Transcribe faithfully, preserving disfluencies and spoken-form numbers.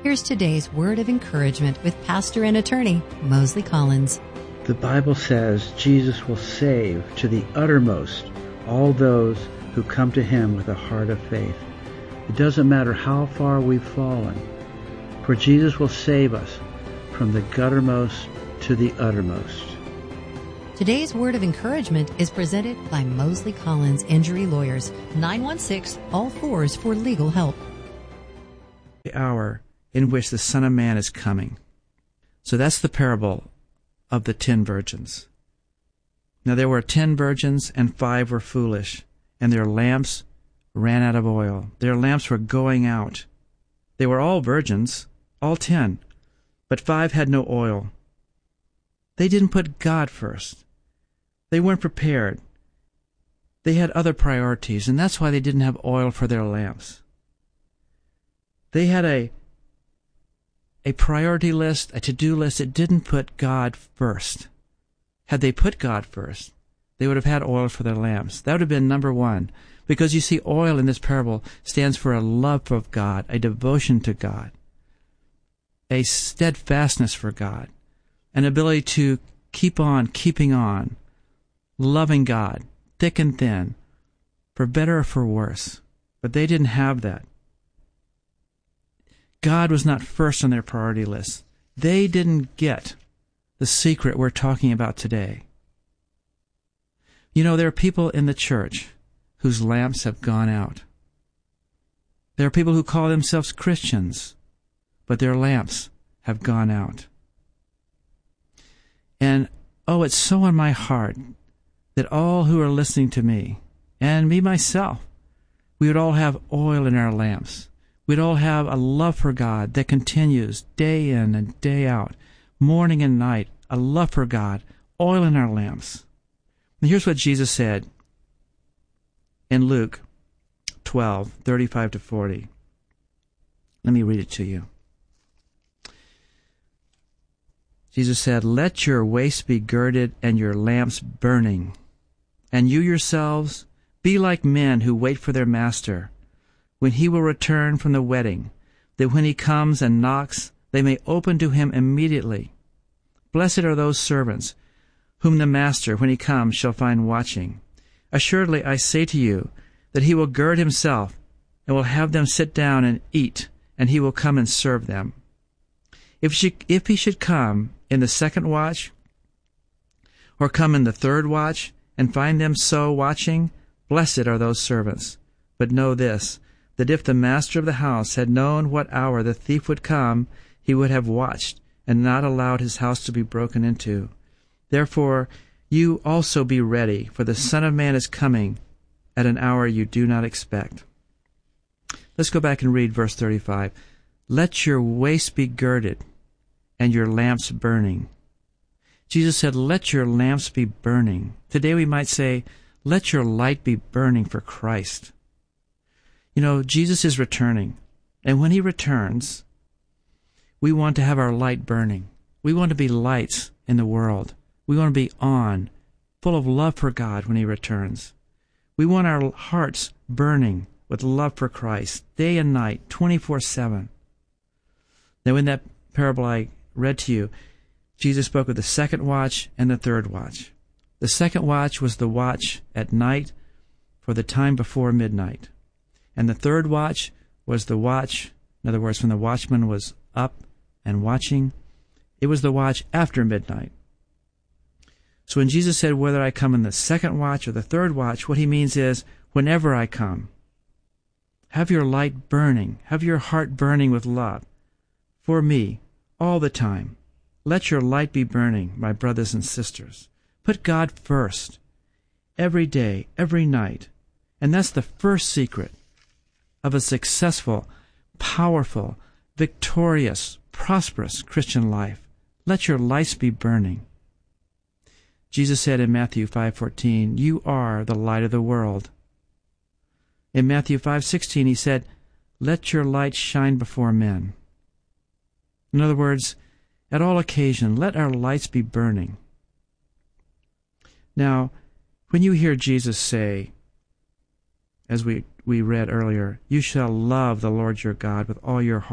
Here's today's word of encouragement with pastor and attorney Mosley Collins. The Bible says Jesus will save to the uttermost all those who come to him with a heart of faith. It doesn't matter how far we've fallen, for Jesus will save us from the guttermost to the uttermost. Today's word of encouragement is presented by Mosley Collins Injury Lawyers, nine one six, all fours for legal help. The hour in which the Son of Man is coming. So that's the parable of the ten virgins. Now there were ten virgins, and five were foolish, and their lamps ran out of oil. Their lamps were going out. They were all virgins, all ten, but five had no oil. They didn't put God first. They weren't prepared. They had other priorities, and that's why they didn't have oil for their lamps. They had a a priority list, a to-do list. It didn't put God first. Had they put God first, they would have had oil for their lamps. That would have been number one. Because you see, oil in this parable stands for a love of God, a devotion to God, a steadfastness for God, an ability to keep on keeping on, loving God, thick and thin, for better or for worse. But they didn't have that. God was not first on their priority list. They didn't get the secret we're talking about today. You know, there are people in the church whose lamps have gone out. There are people who call themselves Christians, but their lamps have gone out. And, oh, it's so on my heart that all who are listening to me, and me myself, we would all have oil in our lamps. We'd all have a love for God that continues day in and day out, morning and night, a love for God, oil in our lamps. And here's what Jesus said in Luke twelve, thirty-five to forty. Let me read it to you. Jesus said, "Let your waist be girded and your lamps burning, and you yourselves be like men who wait for their master, when he will return from the wedding, that when he comes and knocks, they may open to him immediately. Blessed are those servants whom the master, when he comes, shall find watching. Assuredly, I say to you, that he will gird himself, and will have them sit down and eat, and he will come and serve them. If she, if he should come in the second watch, or come in the third watch, and find them so watching, blessed are those servants. But know this, that if the master of the house had known what hour the thief would come, he would have watched, and not allowed his house to be broken into. Therefore, you also be ready, for the Son of Man is coming at an hour you do not expect." Let's go back and read verse thirty-five. "Let your waist be girded, and your lamps burning." Jesus said, let your lamps be burning. Today we might say, let your light be burning for Christ. You know, Jesus is returning, and when he returns, we want to have our light burning. We want to be lights in the world. We want to be on, full of love for God when he returns. We want our hearts burning with love for Christ, day and night, twenty-four seven. Now, in that parable I read to you, Jesus spoke of the second watch and the third watch. The second watch was the watch at night for the time before midnight. And the third watch was the watch, in other words, when the watchman was up and watching, it was the watch after midnight. So when Jesus said, whether I come in the second watch or the third watch, what he means is, whenever I come, have your light burning, have your heart burning with love for me all the time. Let your light be burning, my brothers and sisters. Put God first, every day, every night. And that's the first secret of a successful, powerful, victorious, prosperous Christian life. Let your lights be burning. Jesus said in Matthew five fourteen, you are the light of the world. In Matthew five sixteen, he said, let your light shine before men. In other words, at all occasion, let our lights be burning. Now, when you hear Jesus say, as we, we read earlier, you shall love the Lord your God with all your heart,